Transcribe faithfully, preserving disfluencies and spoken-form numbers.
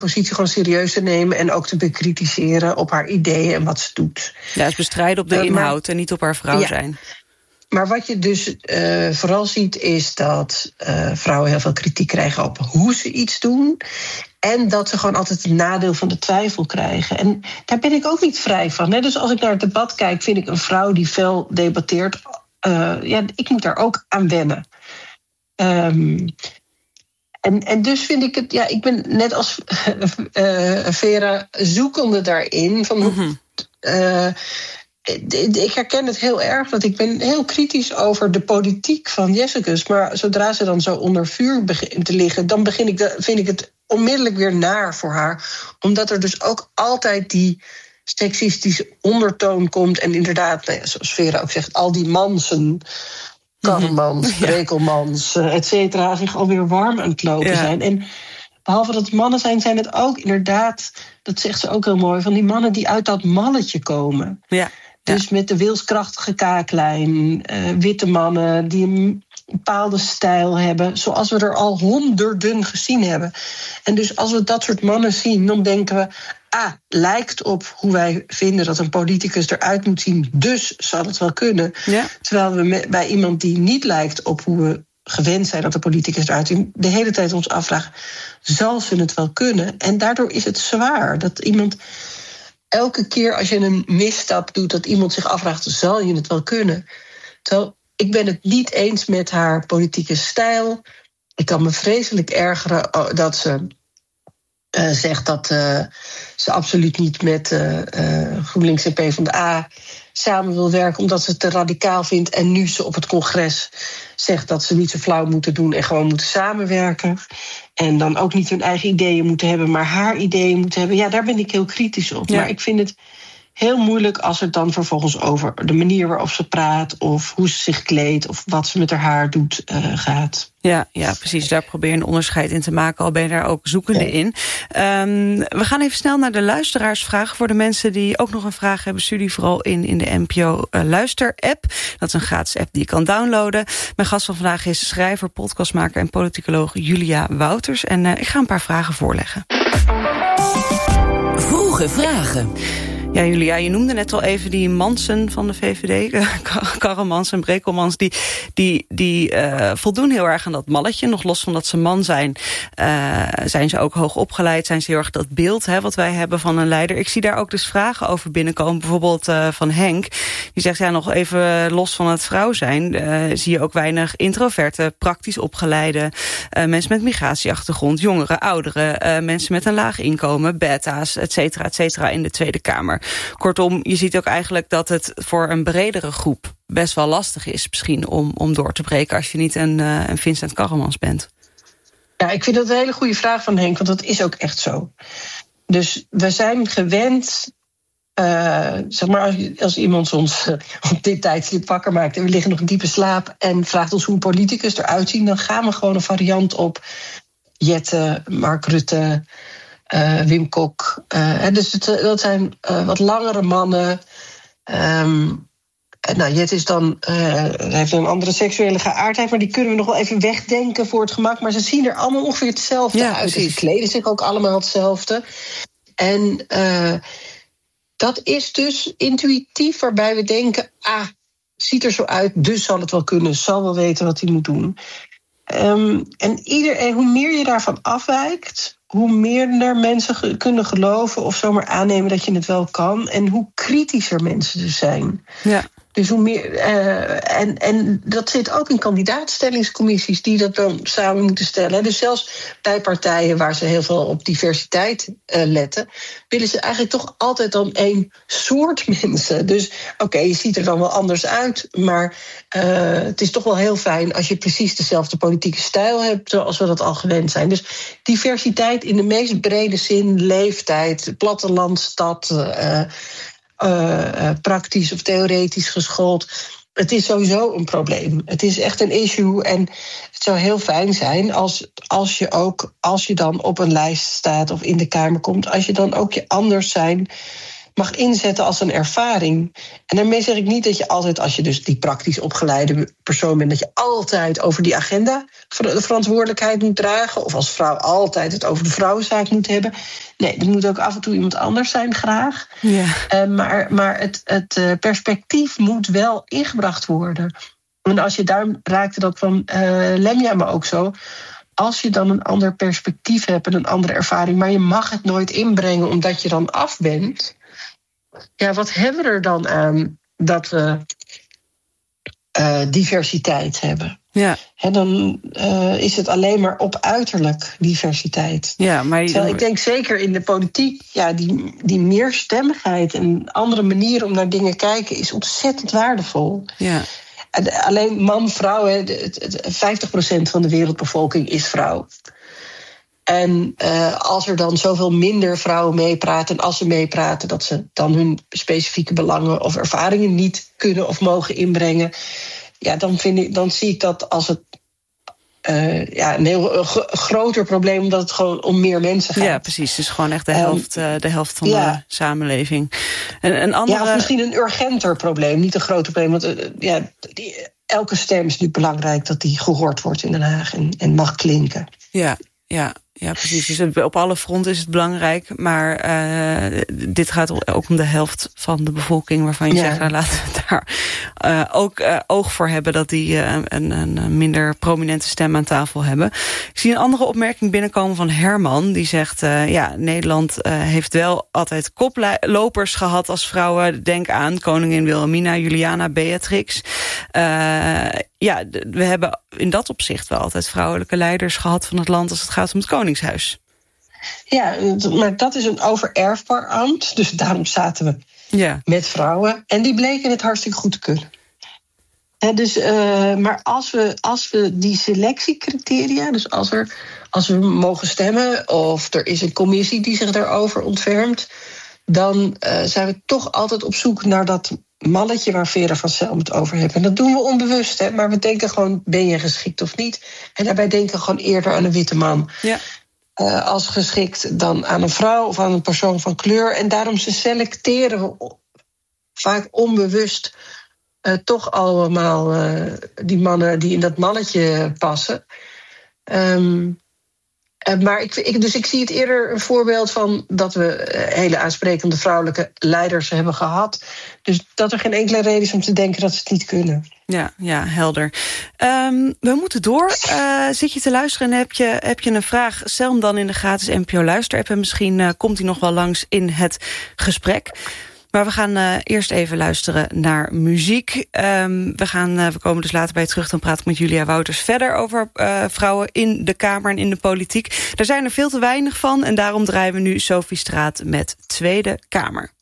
positie gewoon serieus te nemen en ook te bekritiseren op haar ideeën en wat ze doet. Ja, dus bestrijden op de uh, inhoud maar, en niet op haar vrouw ja. zijn. Maar wat je dus uh, vooral ziet is dat uh, vrouwen heel veel kritiek krijgen op hoe ze iets doen. En dat ze gewoon altijd het nadeel van de twijfel krijgen. En daar ben ik ook niet vrij van. Hè? Dus als ik naar het debat kijk, vind ik een vrouw die fel debatteert. Uh, ja, ik moet daar ook aan wennen. Um, en, en dus vind ik het, ja, ik ben net als uh, Vera zoekende daarin. Van, mm-hmm. uh, ik herken het heel erg, dat ik ben heel kritisch over de politiek van Jessicus. Maar zodra ze dan zo onder vuur begint te liggen, dan begin ik de, vind ik het onmiddellijk weer naar voor haar. Omdat er dus ook altijd die seksistische ondertoon komt. En inderdaad, nou ja, zoals Vera ook zegt, al die mansen, Karremans, mm-hmm. Brekelmans, ja. et cetera, zich alweer warm aan het lopen ja. zijn. En behalve dat het mannen zijn, zijn het ook inderdaad, dat zegt ze ook heel mooi, van die mannen die uit dat mannetje komen. Ja. Dus met de wilskrachtige kaaklijn, uh, witte mannen die een bepaalde stijl hebben, zoals we er al honderden gezien hebben. En dus als we dat soort mannen zien, dan denken we, ah, lijkt op hoe wij vinden dat een politicus eruit moet zien, dus zal het wel kunnen. Ja. Terwijl we met, bij iemand die niet lijkt op hoe we gewend zijn dat de politicus eruit zien, de hele tijd ons afvragen, zal ze het wel kunnen? En daardoor is het zwaar dat iemand elke keer als je een misstap doet, dat iemand zich afvraagt, zal je het wel kunnen? Terwijl ik ben het niet eens met haar politieke stijl. Ik kan me vreselijk ergeren dat ze uh, zegt dat uh, ze absoluut niet met uh, uh, GroenLinks en PvdA samen wil werken, omdat ze het te radicaal vindt. En nu ze op het congres zegt dat ze niet zo flauw moeten doen en gewoon moeten samenwerken. En dan ook niet hun eigen ideeën moeten hebben, maar haar ideeën moeten hebben. Ja, daar ben ik heel kritisch op. Ja. Maar ik vind het heel moeilijk als het dan vervolgens over de manier waarop ze praat, of hoe ze zich kleedt, of wat ze met haar haar doet, uh, gaat. Ja, ja, precies. Daar probeer je een onderscheid in te maken, al ben je daar ook zoekende ja. in. Um, we gaan even snel naar de luisteraarsvragen. Voor de mensen die ook nog een vraag hebben, stuur die vooral in in de N P O uh, Luister-app. Dat is een gratis app die je kan downloaden. Mijn gast van vandaag is schrijver, podcastmaker en politicoloog Julia Wouters. En uh, ik ga een paar vragen voorleggen. Vroege vragen. Ja, Julia, je noemde net al even die Mansen van de V V D, Karremans en Brekelmans, die, die, die uh, voldoen heel erg aan dat malletje. Nog los van dat ze man zijn, uh, zijn ze ook hoog opgeleid, zijn ze heel erg dat beeld hè, wat wij hebben van een leider. Ik zie daar ook dus vragen over binnenkomen, bijvoorbeeld uh, van Henk. Die zegt, ja, nog even los van het vrouw zijn, uh, zie je ook weinig introverte, praktisch opgeleide, uh, mensen met migratieachtergrond, jongeren, ouderen, uh, mensen met een laag inkomen, beta's, et cetera, et cetera, in de Tweede Kamer. Kortom, je ziet ook eigenlijk dat het voor een bredere groep best wel lastig is misschien om, om door te breken als je niet een, uh, een Vincent Karremans bent. Ja, ik vind dat een hele goede vraag van Henk, want dat is ook echt zo. Dus we zijn gewend, uh, zeg maar, als, als iemand ons uh, op dit tijdstip wakker maakt en we liggen nog in diepe slaap en vraagt ons hoe een politicus eruit ziet, dan gaan we gewoon een variant op Jette, Mark Rutte, Uh, Wim Kok. Uh, dus het, dat zijn uh, wat langere mannen. Um, en nou, Jet is dan, uh, heeft een andere seksuele geaardheid, maar die kunnen we nog wel even wegdenken voor het gemak. Maar ze zien er allemaal ongeveer hetzelfde ja, uit. Ze kleden zich ook allemaal hetzelfde. En uh, dat is dus intuïtief, waarbij we denken, ah, ziet er zo uit, dus zal het wel kunnen, zal wel weten wat hij moet doen. Um, en iedereen, hoe meer je daarvan afwijkt, hoe meer er mensen kunnen geloven of zomaar aannemen dat je het wel kan. En hoe kritischer mensen dus zijn. Ja. Dus hoe meer. Uh, en, en dat zit ook in kandidaatstellingscommissies die dat dan samen moeten stellen. Dus zelfs bij partijen waar ze heel veel op diversiteit uh, letten, willen ze eigenlijk toch altijd dan één soort mensen. Dus oké, okay, je ziet er dan wel anders uit, maar uh, het is toch wel heel fijn als je precies dezelfde politieke stijl hebt zoals we dat al gewend zijn. Dus diversiteit in de meest brede zin, leeftijd, platteland, stad, Uh, Uh, uh, praktisch of theoretisch geschoold. Het is sowieso een probleem. Het is echt een issue. En het zou heel fijn zijn als, als je ook, als je dan op een lijst staat of in de Kamer komt, als je dan ook je anders zijn mag inzetten als een ervaring. En daarmee zeg ik niet dat je altijd, als je dus die praktisch opgeleide persoon bent, dat je altijd over die agenda de verantwoordelijkheid moet dragen. Of als vrouw altijd het over de vrouwenzaak moet hebben. Nee, er moet ook af en toe iemand anders zijn, graag. Ja. Uh, maar maar het, het perspectief moet wel ingebracht worden. En als je daar raakte dat van uh, Lemja me ook zo. Als je dan een ander perspectief hebt en een andere ervaring, maar je mag het nooit inbrengen omdat je dan af bent. Ja, wat hebben we er dan aan dat we uh, diversiteit hebben? Ja. En dan uh, is het alleen maar op uiterlijk diversiteit. Ja, maar je... ik denk zeker in de politiek, ja, die, die meerstemmigheid en andere manieren om naar dingen te kijken is ontzettend waardevol. Ja. Alleen man, vrouw, vijftig procent van de wereldbevolking is vrouw. En uh, als er dan zoveel minder vrouwen meepraten, en als ze meepraten, dat ze dan hun specifieke belangen of ervaringen niet kunnen of mogen inbrengen, ja, dan, vind ik, dan zie ik dat als het uh, ja, een heel uh, g- groter probleem, omdat het gewoon om meer mensen gaat. Ja, precies. Het is gewoon echt de helft, um, uh, de helft van ja. de samenleving. En, een andere... Ja, of misschien een urgenter probleem, niet een groter probleem. Want uh, ja, die, elke stem is natuurlijk belangrijk dat die gehoord wordt in Den Haag en, en mag klinken. Ja, ja. Ja, precies. Dus op alle fronten is het belangrijk. Maar uh, dit gaat ook om de helft van de bevolking, waarvan je ja. zegt, nou, laten we daar uh, ook uh, oog voor hebben dat die uh, een, een minder prominente stem aan tafel hebben. Ik zie een andere opmerking binnenkomen van Herman. Die zegt, uh, ja, Nederland uh, heeft wel altijd koplopers gehad als vrouwen. Denk aan koningin Wilhelmina, Juliana, Beatrix. Uh, ja, we hebben in dat opzicht wel altijd vrouwelijke leiders gehad van het land als het gaat om het Koningshuis. Ja, maar dat is een overerfbaar ambt. Dus daarom zaten we ja. met vrouwen. En die bleken het hartstikke goed te kunnen. He, dus, uh, maar als we, als we die selectiecriteria, dus als, er, als we mogen stemmen of er is een commissie die zich daarover ontfermt, dan uh, zijn we toch altijd op zoek naar dat mannetje waar Vera van Selm het over heeft. En dat doen we onbewust, hè, maar we denken gewoon, ben je geschikt of niet? En daarbij denken we gewoon eerder aan een witte man. Ja. Uh, als geschikt dan aan een vrouw of aan een persoon van kleur. En daarom se selecteren we vaak onbewust uh, toch allemaal uh, die mannen die in dat mannetje passen. Um, uh, maar ik, ik, dus ik zie het eerder een voorbeeld van dat we uh, hele aansprekende vrouwelijke leiders hebben gehad. Dus dat er geen enkele reden is om te denken dat ze het niet kunnen. Ja, ja, helder. Um, we moeten door. Uh, zit je te luisteren en heb je, heb je een vraag? Stel hem dan in de gratis N P O Luister-app en misschien uh, komt hij nog wel langs in het gesprek. Maar we gaan uh, eerst even luisteren naar muziek. Um, we, gaan, uh, we komen dus later bij je terug. Dan praat ik met Julia Wouters verder over uh, vrouwen in de Kamer en in de politiek. Daar zijn er veel te weinig van en daarom draaien we nu Sophie Straat met Tweede Kamer.